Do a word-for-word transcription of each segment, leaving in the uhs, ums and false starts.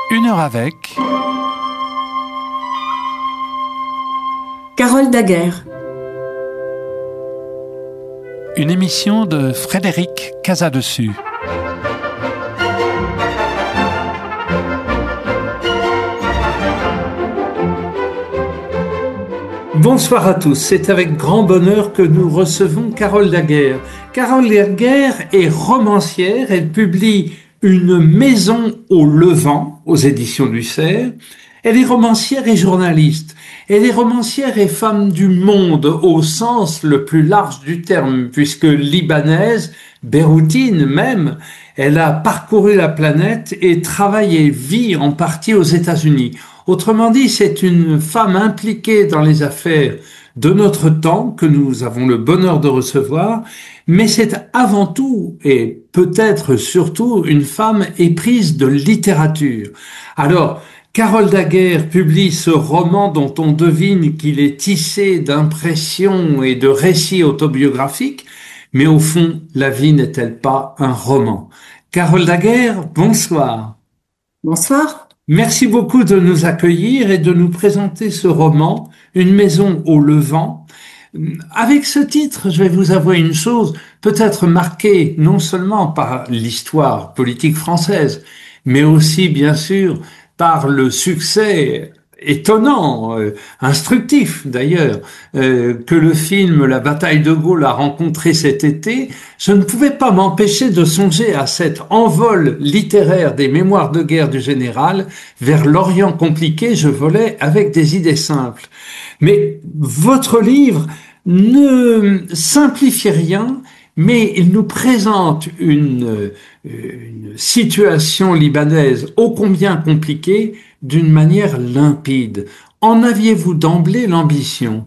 Une heure avec Carole Daguerre. Une émission de Frédéric Casadessus. Bonsoir à tous, c'est avec grand bonheur que nous recevons Carole Daguerre. Carole Daguerre est romancière, elle publie Une maison au Levant aux éditions du Cerf. Elle est romancière et journaliste. Elle est romancière et femme du monde au sens le plus large du terme, puisque libanaise, beyroutine même, elle a parcouru la planète et travaille et vit en partie aux États-Unis. Autrement dit, c'est une femme impliquée dans les affaires de notre temps que nous avons le bonheur de recevoir, mais c'est avant tout et peut-être surtout une femme éprise de littérature. Alors, Carole Daguerre publie ce roman dont on devine qu'il est tissé d'impressions et de récits autobiographiques, mais au fond, la vie n'est-elle pas un roman? Carole Daguerre, bonsoir. Bonsoir. Merci beaucoup de nous accueillir et de nous présenter ce roman, Une maison au Levant. Avec ce titre, je vais vous avouer une chose, peut-être marquée non seulement par l'histoire politique française, mais aussi, bien sûr, par le succès étonnant, euh, instructif d'ailleurs, euh, que le film La bataille de Gaulle a rencontré cet été, je ne pouvais pas m'empêcher de songer à cet envol littéraire des mémoires de guerre du général vers l'Orient compliqué. Je volais avec des idées simples. Mais votre livre ne simplifie rien, mais il nous présente une, une situation libanaise ô combien compliquée d'une manière limpide. En aviez-vous d'emblée l'ambition?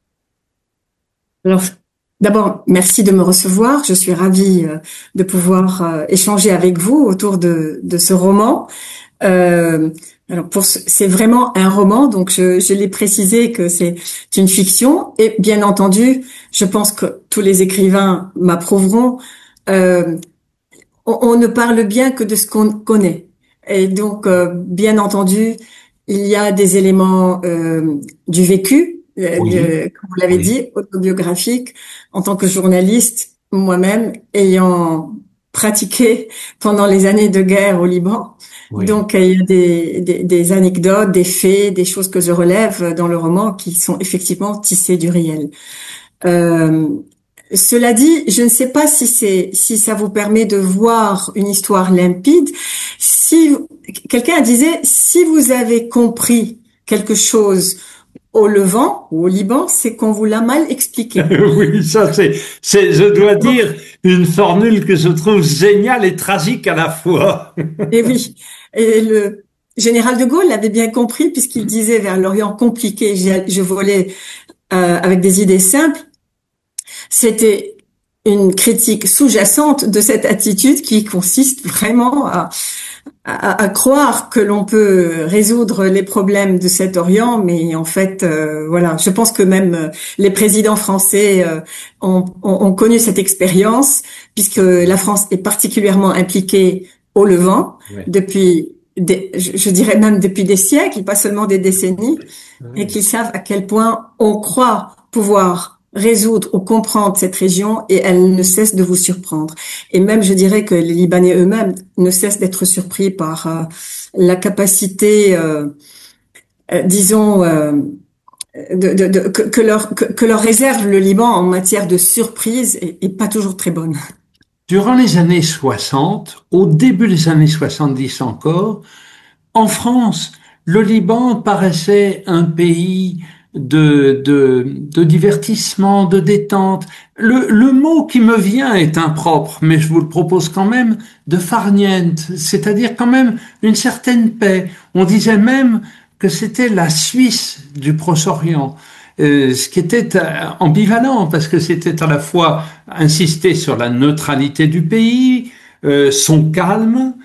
Alors, d'abord, merci de me recevoir. Je suis ravie euh, de pouvoir euh, échanger avec vous autour de, de ce roman. Euh, alors, pour ce, c'est vraiment un roman, donc je, je l'ai précisé que c'est une fiction. Et bien entendu, je pense que tous les écrivains m'approuveront. Euh, on, on ne parle bien que de ce qu'on connaît. Et donc, euh, bien entendu, il y a des éléments euh, du vécu, euh, Oui. de, comme vous l'avez Oui. dit, autobiographique. En tant que journaliste, moi-même, ayant pratiqué pendant les années de guerre au Liban, Oui. donc il y a des, des, des anecdotes, des faits, des choses que je relève dans le roman qui sont effectivement tissées du réel. Euh, Cela dit, je ne sais pas si c'est si ça vous permet de voir une histoire limpide. Si quelqu'un disait, si vous avez compris quelque chose au Levant ou au Liban, c'est qu'on vous l'a mal expliqué. Oui, ça c'est, c'est, je dois dire, une formule que je trouve géniale et tragique à la fois. Et oui, et le général de Gaulle l'avait bien compris puisqu'il disait vers l'Orient compliqué, je, je volais euh, avec des idées simples. C'était une critique sous-jacente de cette attitude qui consiste vraiment à, à, à croire que l'on peut résoudre les problèmes de cet Orient, mais en fait, euh, voilà, je pense que même euh, les présidents français euh, ont, ont, ont connu cette expérience, puisque la France est particulièrement impliquée au Levant Ouais. depuis, des, je, je dirais même depuis des siècles, pas seulement des décennies, Ouais. et qu'ils savent à quel point on croit pouvoir résoudre ou comprendre cette région et elle ne cesse de vous surprendre. Et même, je dirais que les Libanais eux-mêmes ne cessent d'être surpris par euh, la capacité, euh, euh, disons, euh, de, de, de, que, que, leur, que, que leur réserve le Liban en matière de surprise et, et pas toujours très bonne. Durant les années soixante, au début des années soixante-dix encore, en France, le Liban paraissait un pays de, de, de divertissement, de détente. Le, le mot qui me vient est impropre, mais je vous le propose quand même, de farniente, c'est-à-dire quand même une certaine paix. On disait même que c'était la Suisse du Proche-Orient. Euh, ce qui était euh, ambivalent, parce que c'était à la fois insister sur la neutralité du pays, euh, son calme,